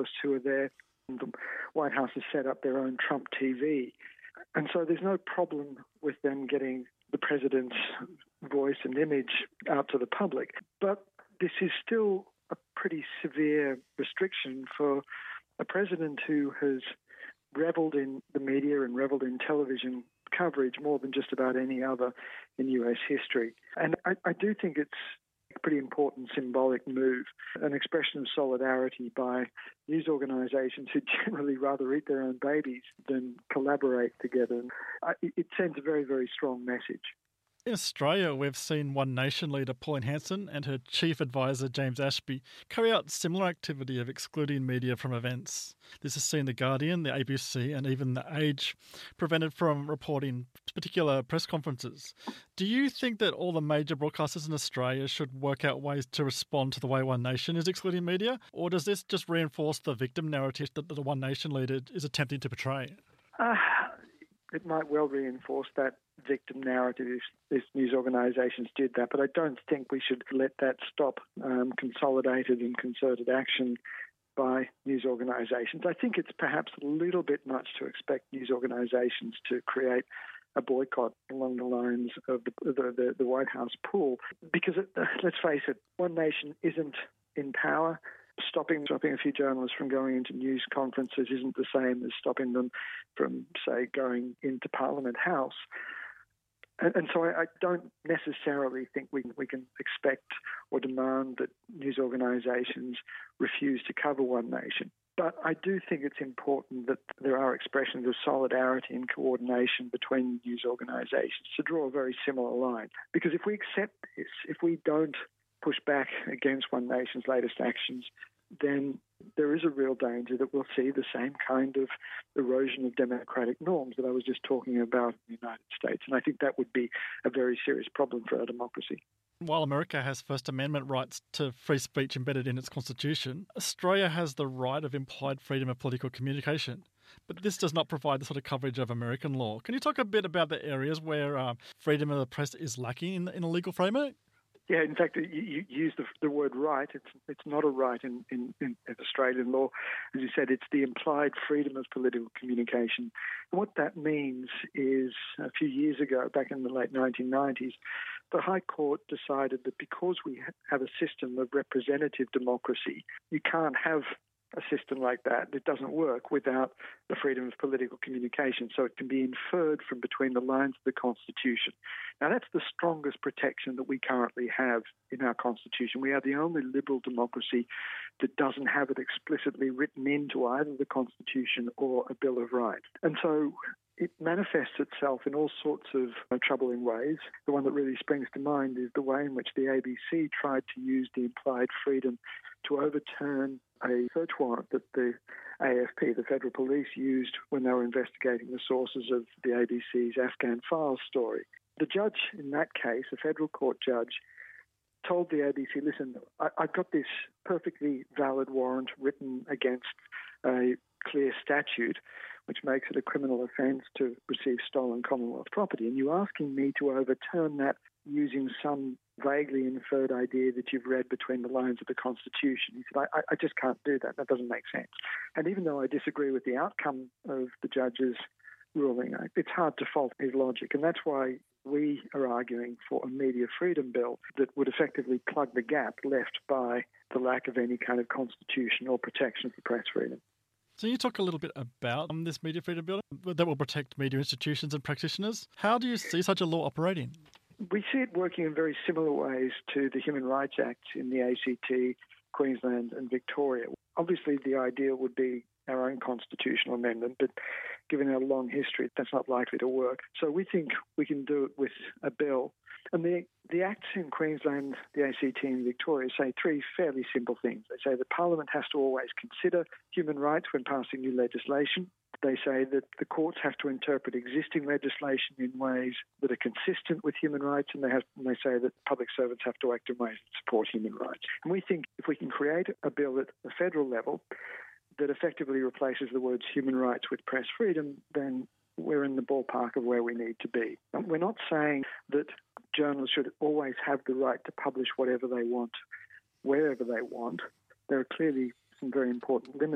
journalists who are there. The White House has set up their own Trump TV. And so there's no problem with them getting the president's voice and image out to the public. But this is still a pretty severe restriction for a president who has revelled in the media and revelled in television coverage more than just about any other in US history. And I do think it's a pretty important symbolic move, an expression of solidarity by news organisations who generally rather eat their own babies than collaborate together. It sends a very, very strong message. In Australia, we've seen One Nation leader Pauline Hanson and her chief advisor James Ashby carry out similar activity of excluding media from events. This has seen The Guardian, the ABC and even The Age prevented from reporting particular press conferences. Do you think that all the major broadcasters in Australia should work out ways to respond to the way One Nation is excluding media? Or does this just reinforce the victim narrative that the One Nation leader is attempting to portray? It might well reinforce that victim narrative if news organisations did that, but I don't think we should let that stop consolidated and concerted action by news organisations. I think it's perhaps a little bit much to expect news organisations to create a boycott along the lines of the White House pool, because let's face it, One Nation isn't in power. Stopping a few journalists from going into news conferences isn't the same as stopping them from, say, going into Parliament House. And so I don't necessarily think we can expect or demand that news organisations refuse to cover One Nation. But I do think it's important that there are expressions of solidarity and coordination between news organisations to draw a very similar line. Because if we accept this, if we don't push back against One Nation's latest actions, then there is a real danger that we'll see the same kind of erosion of democratic norms that I was just talking about in the United States. And I think that would be a very serious problem for our democracy. While America has First Amendment rights to free speech embedded in its constitution, Australia has the right of implied freedom of political communication. But this does not provide the sort of coverage of American law. Can you talk a bit about the areas where freedom of the press is lacking in a legal framework? Yeah, in fact, you use the word right. It's not a right in Australian law. As you said, it's the implied freedom of political communication. And what that means is a few years ago, back in the late 1990s, the High Court decided that because we have a system of representative democracy, you can't have a system like that. It doesn't work without the freedom of political communication. So it can be inferred from between the lines of the Constitution. Now, that's the strongest protection that we currently have in our Constitution. We are the only liberal democracy that doesn't have it explicitly written into either the Constitution or a Bill of Rights. And so it manifests itself in all sorts of troubling ways. The one that really springs to mind is the way in which the ABC tried to use the implied freedom to overturn a search warrant that the AFP, the Federal Police, used when they were investigating the sources of the ABC's Afghan Files story. The judge in that case, a federal court judge, told the ABC, listen, I've got this perfectly valid warrant written against a clear statute, which makes it a criminal offence to receive stolen Commonwealth property, and you're asking me to overturn that using some vaguely inferred idea that you've read between the lines of the Constitution. He said, I just can't do that. That doesn't make sense. And even though I disagree with the outcome of the judge's ruling, it's hard to fault his logic. And that's why we are arguing for a media freedom bill that would effectively plug the gap left by the lack of any kind of constitutional protection for press freedom. So you talk a little bit about this media freedom bill that will protect media institutions and practitioners. How do you see such a law operating? We see it working in very similar ways to the Human Rights Act in the ACT, Queensland and Victoria. Obviously, the idea would be our own constitutional amendment, but given our long history, that's not likely to work. So we think we can do it with a bill. And the acts in Queensland, the ACT and Victoria say three fairly simple things. They say that Parliament has to always consider human rights when passing new legislation. They say that the courts have to interpret existing legislation in ways that are consistent with human rights, and they say that public servants have to act in ways that support human rights. And we think if we can create a bill at the federal level that effectively replaces the words human rights with press freedom, then we're in the ballpark of where we need to be. And we're not saying that journalists should always have the right to publish whatever they want, wherever they want. There are clearly some very important limits